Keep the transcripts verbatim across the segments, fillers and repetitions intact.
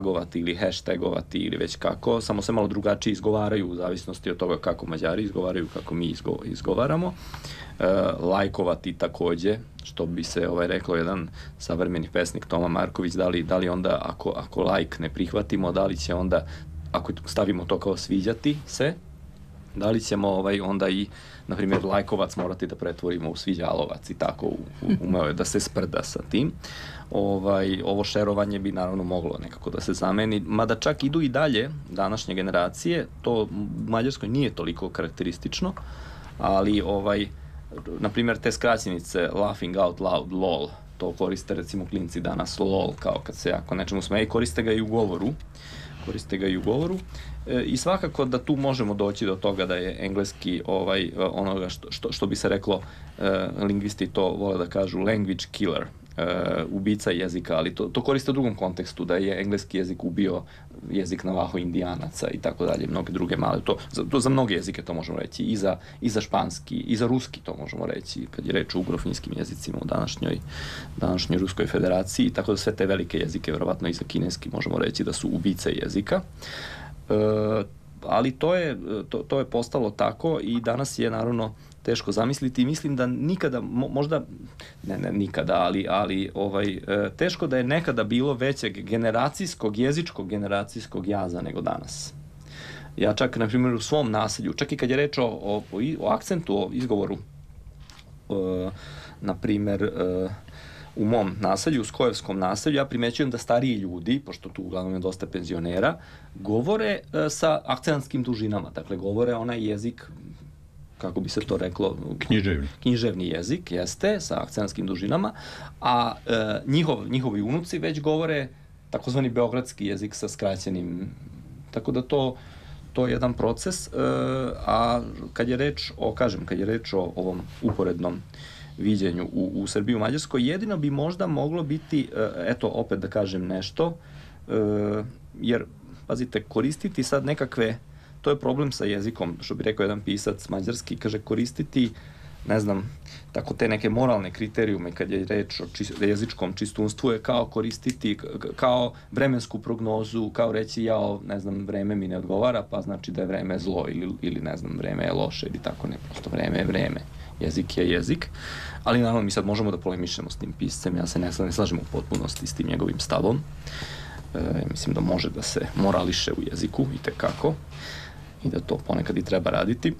tagovati ili hashtagovati ili već kako, samo se malo drugačije izgovaraju u zavisnosti od toga kako Mađari izgovaraju, kako mi izgo, izgovaramo. E, lajkovati takođe, što bi se ovaj, rekao jedan savremeni pesnik Toma Marković, da li, da li onda ako, ako lajk ne prihvatimo, da li će onda, ako stavimo to kao sviđati se, da li ćemo ovaj, onda i, na primjer, lajkovac morati da pretvorimo u sviđalovac i tako u, u, umeo je da se sprda sa tim. Ovaj, ovo šerovanje bi naravno moglo nekako da se zameni, mada čak idu i dalje današnje generacije, to u Mađarskoj nije toliko karakteristično, ali ovaj, na primjer te skraćenice laughing out loud, lol, to koriste recimo klinci danas, lol, kao kad se ako nečemu smeje, koriste ga i u govoru, koriste ga i u govoru. E, I svakako da tu možemo doći do toga da je engleski ovaj, onoga što, što, što bi se reklo, e, lingvisti to vole da kažu language killer, e, ubica jezika, ali to, to koriste u drugom kontekstu, da je engleski jezik ubio jezik Navaho Indijanaca i tako dalje, mnoge druge male, to, to za mnoge jezike to možemo reći, i za, i za španski, i za ruski to možemo reći, kad je reč o ugrofinskim jezicima u današnjoj, današnjoj Ruskoj federaciji, tako da sve te velike jezike, verovatno i za kineski možemo reći da su ubice jezika. E, ali to je, to, to je postalo tako i danas je naravno teško zamisliti i mislim da nikada, možda, ne, ne nikada, ali, ali ovaj, teško da je nekada bilo većeg generacijskog, jezičkog generacijskog jaza nego danas. Ja čak, na primjer, u svom naselju, čak i kad je reč o, o, o akcentu, o izgovoru, e, na primjer, e, u mom naselju, u Skojevskom naselju, ja primećujem da stariji ljudi, pošto tu uglavnom je dosta penzionera, govore e, sa akcentskim dužinama, dakle govore onaj jezik, kako bi se to reklo, književni, književni jezik, jeste, sa akcentskim dužinama, a e, njihov, njihovi unuci već govore takozvani beogradski jezik sa skraćenim, tako da to, to je jedan proces, e, a kad je reč o, kažem, kad je reč o ovom uporednom viđenju u, u Srbiji, u Mađarskoj, jedino bi možda moglo biti, eto, opet da kažem nešto, jer, pazite, koristiti sad nekakve, to je problem sa jezikom, što bi rekao jedan pisac mađarski, kaže, koristiti, ne znam, tako te neke moralne kriterijume kad je reč o čist, jezičkom čistunstvu je kao koristiti, kao vremensku prognozu, kao reći, ja, ne znam, vreme mi ne odgovara, pa znači da je vreme zlo ili, ili ne znam, vreme je loše ili tako ne, prosto vreme je vreme. Jezik je jezik, ali naravno mi sad možemo da polemišemo s tim piscem, ja se ne, ne slažem u potpunosti s tim njegovim stavom. E, mislim da može da se morališe u jeziku i tekako i da to ponekad i treba raditi.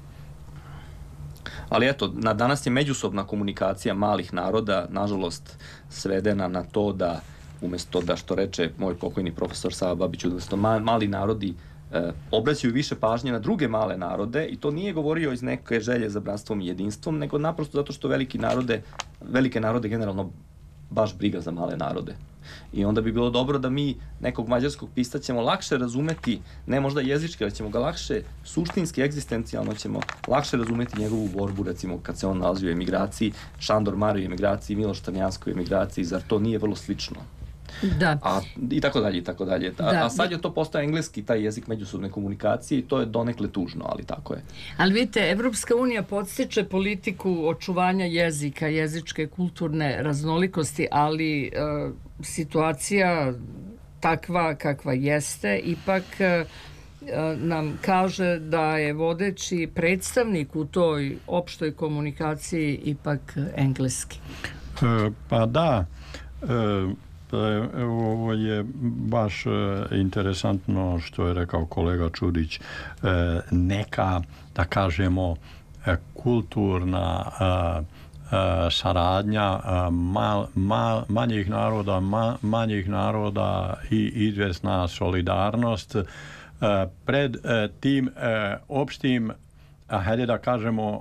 Ali eto, na danas je međusobna komunikacija malih naroda, nažalost, svedena na to da, umesto da, što reče moj pokojni profesor Sava Babić, umesto ma, mali narodi e, obraćaju više pažnje na druge male narode, i to nije govorio iz neke želje za bratstvom i jedinstvom, nego naprosto zato što veliki narode, velike narode generalno baš briga za male narode. I onda bi bilo dobro da mi nekog mađarskog pisca ćemo lakše razumeti, ne možda jezički, ali ćemo ga lakše, suštinski, egzistencijalno ćemo lakše razumeti njegovu borbu, recimo kad se on nalazi u emigraciji, Šandor Mare u emigraciji, Miloš Crnjanski u emigraciji, zar to nije vrlo slično? Da. A, i tako dalje, i tako dalje. A, da. a sad je to postao engleski, taj jezik međusobne komunikacije, i to je donekle tužno, ali tako je. Ali vidite, Evropska unija podstiče politiku očuvanja jezika, jezičke, kulturne raznolikosti, ali e, situacija takva kakva jeste, ipak e, nam kaže da je vodeći predstavnik u toj opštoj komunikaciji ipak engleski. E, pa da, e, ovo je baš interesantno što je rekao kolega Čudić, neka, da kažemo, kulturna saradnja mal, mal, manjih naroda, ma, manjih naroda i izvesna solidarnost pred tim opštim, hajde da kažemo,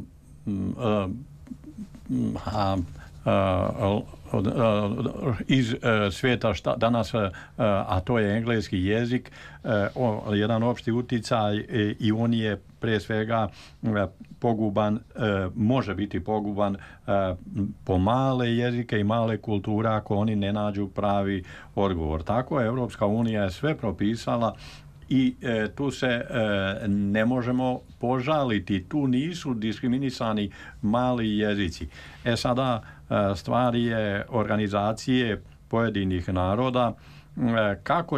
a, a, iz svijeta šta danas, a to je engleski jezik, jedan opšti uticaj, i on je pre svega poguban, može biti poguban po male jezike i male kulture ako oni ne nađu pravi odgovor. Tako je Evropska unija je sve propisala i e, tu se e, ne možemo požaliti, tu nisu diskriminisani mali jezici. E sada, e, stvar je organizacije pojedinih naroda kako